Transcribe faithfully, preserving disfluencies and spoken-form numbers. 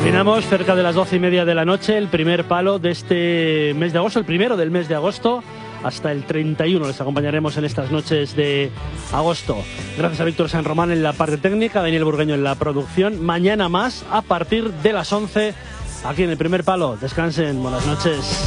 Terminamos cerca de las doce y media de la noche, el primer palo de este mes de agosto, el primero del mes de agosto. Hasta el treinta y uno les acompañaremos en estas noches de agosto. Gracias a Víctor San Román en la parte técnica, Daniel Burgueño en la producción. Mañana más a partir de las once aquí en el primer palo. Descansen, buenas noches.